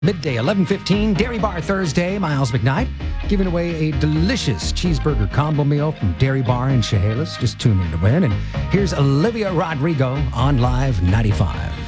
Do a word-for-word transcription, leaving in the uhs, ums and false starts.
Midday, eleven fifteen, Dairy Bar Thursday. Miles McKnight giving away a delicious cheeseburger combo meal from Dairy Bar in Chehalis. Just tune in to win. And here's Olivia Rodrigo on Live ninety-five.